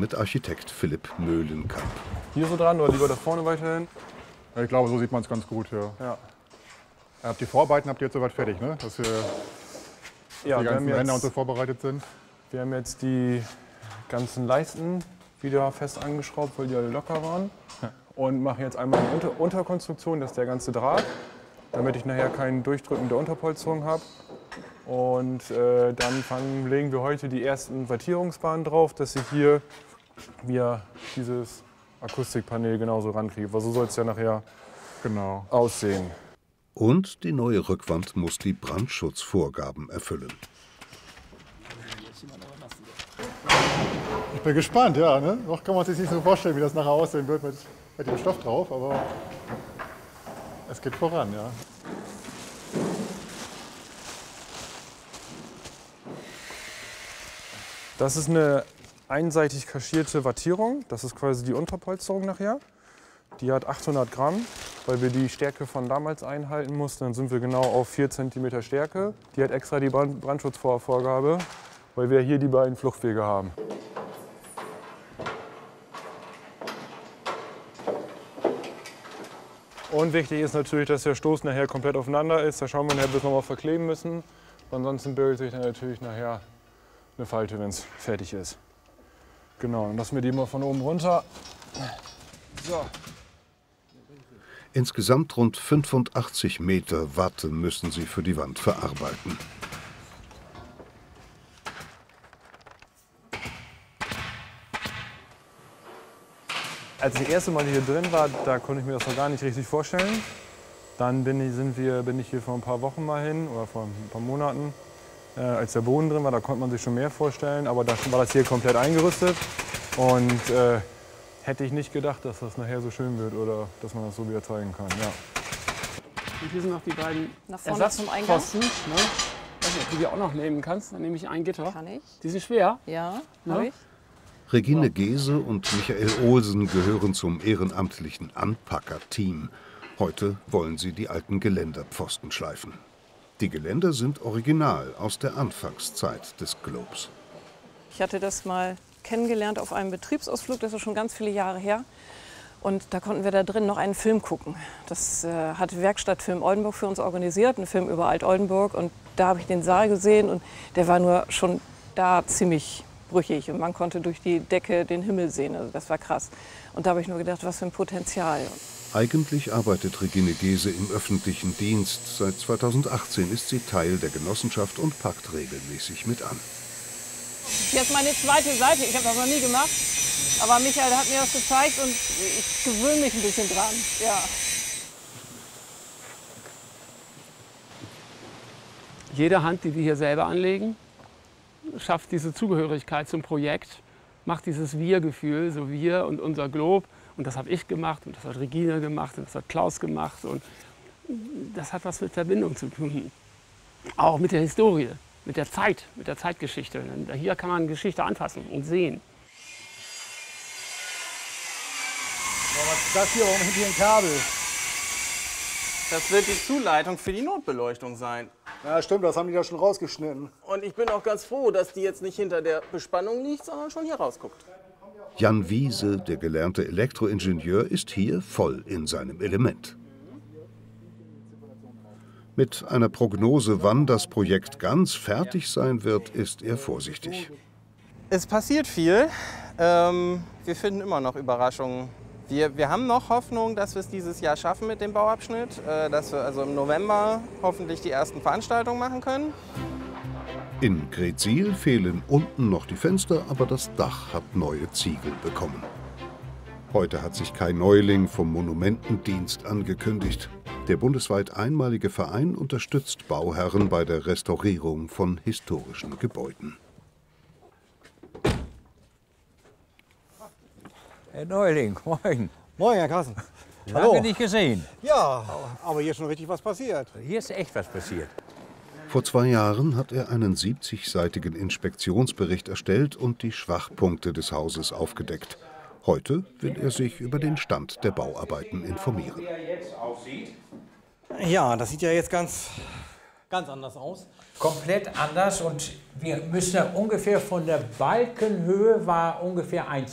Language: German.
mit Architekt Philipp Möhlenkamp. Hier so dran oder lieber da vorne weiterhin? Ja, ich glaube, so sieht man es ganz gut. Ja. Ja. Habt die Vorarbeiten habt ihr jetzt soweit fertig, ne? Dass hier Ja, die ganzen Ränder und so vorbereitet sind? wir haben jetzt die ganzen Leisten wieder fest angeschraubt, weil die alle locker waren. Und machen jetzt einmal eine Unterkonstruktion, das ist der ganze Draht, damit ich nachher kein Durchdrücken der Unterpolsterung habe. Und dann legen wir heute die ersten Wattierungsbahnen drauf, dass ich hier dieses Akustikpanel genauso rankriege. Weil so soll es ja nachher Genau. aussehen. Und die neue Rückwand muss die Brandschutzvorgaben erfüllen. Ich bin gespannt, ja. Ne? Noch kann man sich nicht so vorstellen, wie das nachher aussehen wird mit dem Stoff drauf, aber es geht voran, ja. Das ist eine einseitig kaschierte Wattierung. Das ist quasi die Unterpolsterung nachher. Die hat 800 Gramm, weil wir die Stärke von damals einhalten mussten. Dann sind wir genau auf 4 cm Stärke. Die hat extra die Brandschutzvorgabe, weil wir hier die beiden Fluchtwege haben. Und wichtig ist natürlich, dass der Stoß nachher komplett aufeinander ist. Da schauen wir nachher, bis wir noch mal verkleben müssen. Ansonsten bildet sich dann natürlich nachher eine Falte, wenn es fertig ist. Genau, dann lassen wir die mal von oben runter. So. Insgesamt rund 85 Meter Watte müssen sie für die Wand verarbeiten. Als ich das erste Mal hier drin war, da konnte ich mir das noch gar nicht richtig vorstellen. Dann bin ich hier vor ein paar Wochen mal hin, oder vor ein paar Monaten. Als der Boden drin war, da konnte man sich schon mehr vorstellen, aber da war das hier komplett eingerüstet. Und hätte ich nicht gedacht, dass das nachher so schön wird oder dass man das so wieder zeigen kann. Ja. Und hier sind noch die beiden Nach vorne zum Eingang. Ersatzpfosten. Ne? Weiß nicht, ob du die auch noch nehmen kannst. Dann nehme ich ein Gitter. Kann ich? Die sind schwer. Ja, Ja. habe ich. Regine Gese und Michael Olsen gehören zum ehrenamtlichen Anpacker-Team. Heute wollen sie die alten Geländerpfosten schleifen. Die Geländer sind original aus der Anfangszeit des Globes. Ich hatte das mal kennengelernt auf einem Betriebsausflug, das ist schon ganz viele Jahre her. Und da konnten wir da drin noch einen Film gucken. Das hat Werkstattfilm Oldenburg für uns organisiert, ein Film über Alt-Oldenburg. Und da habe ich den Saal gesehen und der war nur schon da ziemlich brüchig. Und man konnte durch die Decke den Himmel sehen, also das war krass. Und da habe ich nur gedacht, was für ein Potenzial. Eigentlich arbeitet Regine Gese im öffentlichen Dienst. Seit 2018 ist sie Teil der Genossenschaft und packt regelmäßig mit an. Hier ist meine zweite Seite, ich habe das noch nie gemacht. Aber Michael hat mir das gezeigt und ich gewöhne mich ein bisschen dran. Ja. Jede Hand, die wir hier selber anlegen, schafft diese Zugehörigkeit zum Projekt, macht dieses Wir-Gefühl, so wir und unser Glob. Und das habe ich gemacht und das hat Regine gemacht und das hat Klaus gemacht. Und das hat was mit Verbindung zu tun. Auch mit der Historie, mit der Zeit, mit der Zeitgeschichte. Und hier kann man Geschichte anfassen und sehen. Was ist das hier? Warum hängt hier ein Kabel? Das wird die Zuleitung für die Notbeleuchtung sein. Ja, stimmt, das haben die da schon rausgeschnitten. Und ich bin auch ganz froh, dass die jetzt nicht hinter der Bespannung liegt, sondern schon hier rausguckt. Jan Wiese, der gelernte Elektroingenieur, ist hier voll in seinem Element. Mit einer Prognose, wann das Projekt ganz fertig sein wird, ist er vorsichtig. Es passiert viel. Wir finden immer noch Überraschungen. Wir haben noch Hoffnung, dass wir es dieses Jahr schaffen mit dem Bauabschnitt, dass wir also im November hoffentlich die ersten Veranstaltungen machen können. In Gretzil fehlen unten noch die Fenster, aber das Dach hat neue Ziegel bekommen. Heute hat sich Kai Neuling vom Monumentendienst angekündigt. Der bundesweit einmalige Verein unterstützt Bauherren bei der Restaurierung von historischen Gebäuden. Herr Neuling, moin. Moin, Herr Carsten. Lange nicht gesehen. Ja, aber hier ist schon richtig was passiert. Hier ist echt was passiert. Vor 2 Jahren hat er einen 70-seitigen Inspektionsbericht erstellt und die Schwachpunkte des Hauses aufgedeckt. Heute will er sich über den Stand der Bauarbeiten informieren. Ja, das sieht ja jetzt ganz anders aus. Komplett anders und wir müssen ja ungefähr von der Balkenhöhe war ungefähr 1